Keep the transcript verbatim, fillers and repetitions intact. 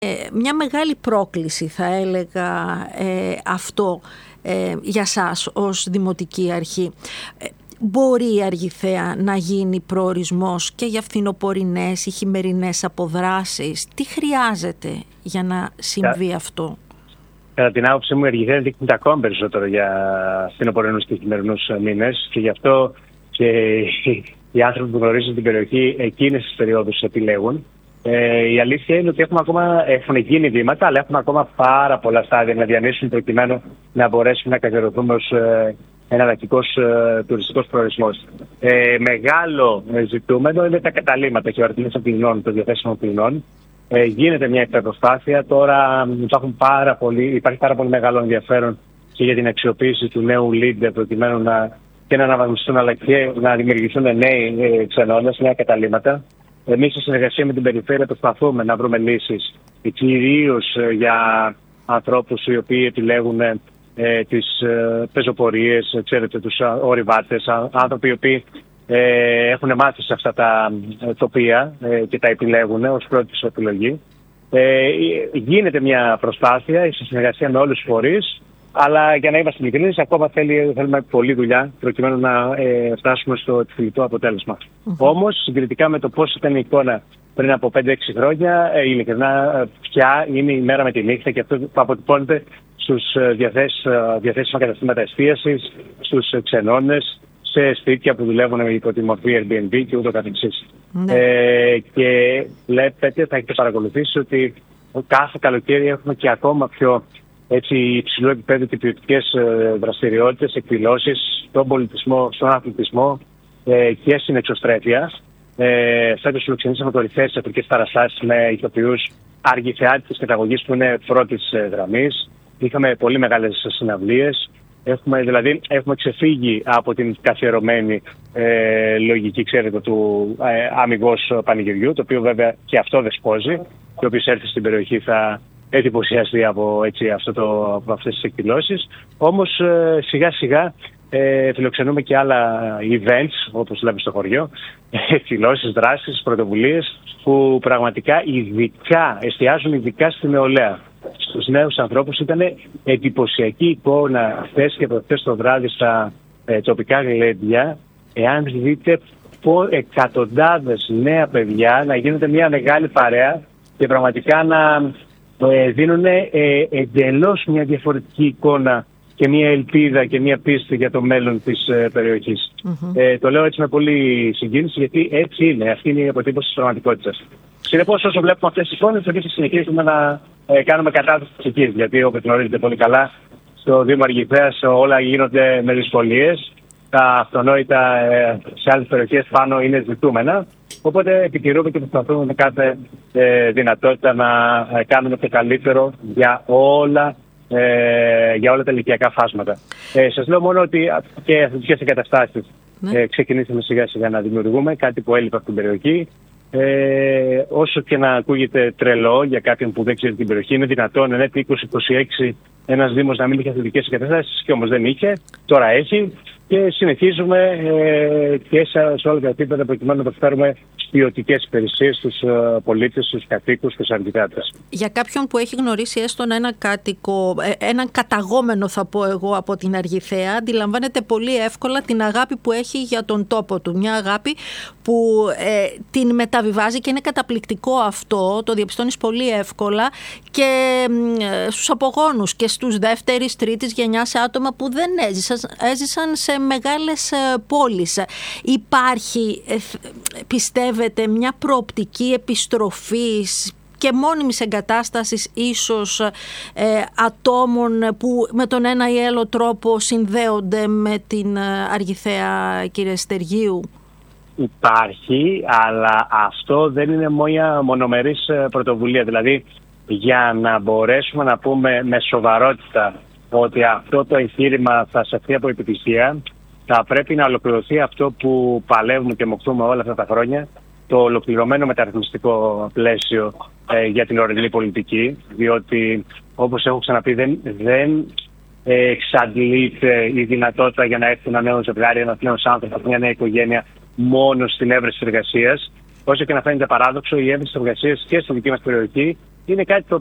μια μεγάλη πρόκληση θα έλεγα ε, αυτό ε, για σας ως Δημοτική Αρχή. Ε, μπορεί η Αργιθέα να γίνει προορισμός και για φθινοπορεινές ή χειμερινές αποδράσεις? Τι χρειάζεται για να συμβεί yeah. αυτό? Κατά την άποψή μου, η Αργιθέα δείχνει ακόμα περισσότερο για φθινοπορεινούς και χειμερινούς μήνες, και γι' αυτό και οι άνθρωποι που γνωρίζουν την περιοχή εκείνες τις περιόδους επιλέγουν. Ε, η αλήθεια είναι ότι έχουμε ακόμα, έχουν γίνει βήματα, αλλά έχουμε ακόμα πάρα πολλά στάδια να διανύσουν προκειμένου να μπορέσουμε να καθιερωθούμε ως ε, εναλλακτικός ε, τουριστικός προορισμός. Ε, μεγάλο ζητούμενο είναι τα καταλύματα και ο αριθμός των πληνών, των διαθέσιμων πληνών. Ε, γίνεται μια υπερπροσπάθεια. Τώρα υπάρχουν πάρα πολύ, υπάρχει πάρα πολύ μεγάλο ενδιαφέρον και για την αξιοποίηση του νέου Λίντε, προκειμένου να, και να αναβαθμιστούν αλλά και να δημιουργηθούν νέοι ε, ξενώνες, νέα καταλύματα. Εμείς, σε συνεργασία με την περιφέρεια, προσπαθούμε να βρούμε λύσεις, κυρίως για ανθρώπους οι οποίοι επιλέγουν ε, τις ε, πεζοπορίες, ξέρετε, τους ορειβάτες, άνθρωποι οι οποίοι ε, έχουν μάθει σε αυτά τα τοπία ε, και τα επιλέγουν ως πρώτη επιλογή. Ε, γίνεται μια προσπάθεια σε συνεργασία με όλους τους φορείς, αλλά για να είμαστε ειλικρινείς, ακόμα θέλει, θέλουμε πολλή δουλειά προκειμένου να ε, φτάσουμε στο επιθυμητό αποτέλεσμα. Mm-hmm. Όμως, συγκριτικά με το πώς ήταν η εικόνα πριν από πέντε έξι χρόνια, ε, ειλικρινά πια είναι η μέρα με τη νύχτα, και αυτό που αποτυπώνεται στους διαθέσ, διαθέσιμα καταστήματα εστίασης, στους ξενώνες, σε σπίτια που δουλεύουν υπό τη μορφή Airbnb και ούτω καθεξής. Mm-hmm. Ε, και βλέπετε, θα έχετε παρακολουθήσει ότι κάθε καλοκαίρι έχουμε και ακόμα πιο έτσι υψηλό επίπεδο και ποιοτικές δραστηριότητες, εκδηλώσεις στον πολιτισμό, στον αθλητισμό ε, και στην εξωστρέφεια. Ε, Φέτος φιλοξενήσαμε κορυφαίες εθνικές παραστάσεις με ηθοποιούς αργιθεάτικης καταγωγής που είναι πρώτης γραμμής. Είχαμε πολύ μεγάλες συναυλίες. Έχουμε, δηλαδή, έχουμε ξεφύγει από την καθιερωμένη ε, λογική, ξέρετε, του ε, αμιγώς πανηγυριού, το οποίο βέβαια και αυτό δεσπόζει, και όποιος έρθει στην περιοχή θα εντυπωσιαστεί από, έτσι, αυτό το, από αυτές τις εκδηλώσεις. Όμως ε, σιγά σιγά ε, φιλοξενούμε και άλλα events, όπως λέμε στο χωριό, εκδηλώσεις, δράσεις, πρωτοβουλίες που πραγματικά ειδικά, εστιάζουν ειδικά στην νεολαία. Στους νέους ανθρώπους ήταν εντυπωσιακή εικόνα χθες και προχθές το βράδυ στα ε, τοπικά γλέντια, εάν δείτε εκατοντάδες νέα παιδιά να γίνεται μια μεγάλη παρέα και πραγματικά να ε, δίνουν ε, εντελώς μια διαφορετική εικόνα και μια ελπίδα και μια πίστη για το μέλλον της ε, περιοχής. Mm-hmm. Ε, το λέω έτσι με πολύ συγκίνηση, γιατί έτσι είναι. Αυτή είναι η αποτύπωση της πραγματικότητας. Συνεπώς, όσο βλέπουμε αυτές τις εικόνες, εμείς θα συνεχίσουμε να ε, κάνουμε κατάσταση της εκεί. Γιατί, όπως γνωρίζετε πολύ καλά, στο Δήμο Αργιθέας όλα γίνονται με δυσκολίες. Τα αυτονόητα ε, σε άλλες περιοχές πάνω είναι ζητούμενα. Οπότε επιτηρούμε και προσπαθούμε με κάθε ε, δυνατότητα να ε, κάνουμε το καλύτερο για όλα, ε, για όλα τα ηλικιακά φάσματα. Ε, σας λέω μόνο ότι και αθλητικές εγκαταστάσεις ναι. ε, ξεκινήσαμε σιγά σιγά να δημιουργούμε, κάτι που έλειπε από την περιοχή. Ε, όσο και να ακούγεται τρελό για κάποιον που δεν ξέρει την περιοχή, είναι δυνατόν εν είκοσι είκοσι έξι ένας Δήμος να μην είχε αθλητικές εγκαταστάσεις, και όμως δεν είχε, τώρα έχει. Και συνεχίζουμε ε, και σε, σε όλα τα επίπεδα προκειμένου να προσφέρουμε ποιοτικές υπηρεσίες στους uh, πολίτες, στους κατοίκους και στους αργιθεάτες. Για κάποιον που έχει γνωρίσει έστω ένα κάτοικο, έναν καταγόμενο θα πω εγώ από την Αργιθέα, αντιλαμβάνεται πολύ εύκολα την αγάπη που έχει για τον τόπο του. Μια αγάπη που ε, την μεταβιβάζει, και είναι καταπληκτικό αυτό, το διαπιστώνεις πολύ εύκολα και ε, στους απογόνους και στους δεύτερης, τρίτης γενιάς άτομα που δεν έζησαν, έζησαν σε μεγάλες πόλεις. Υπάρχει, πιστεύετε, μια προοπτική επιστροφής και μόνιμης εγκατάστασης ίσως ε, ατόμων που με τον ένα ή άλλο τρόπο συνδέονται με την Αργιθέα, κύριε Στεργίου? Υπάρχει, αλλά αυτό δεν είναι μια μονομερής πρωτοβουλία. Δηλαδή, για να μπορέσουμε να πούμε με σοβαρότητα ότι αυτό το εγχείρημα θα σευθεί από επιτυχία, θα πρέπει να ολοκληρωθεί αυτό που παλεύουμε και μοχθούμε όλα αυτά τα χρόνια, το ολοκληρωμένο μεταρρυθμιστικό πλαίσιο ε, για την ορεινή πολιτική, διότι, όπως έχω ξαναπεί, δεν, δεν ε, εξαντλείται η δυνατότητα για να έρθει ένα νέο ζευγάρι, ένα νέο άνθρωπο, μια νέα οικογένεια μόνο στην έβρεση εργασίας. Όσο και να φαίνεται παράδοξο, η έβρεση εργασίας και στη δική μας περιοχή είναι κάτι το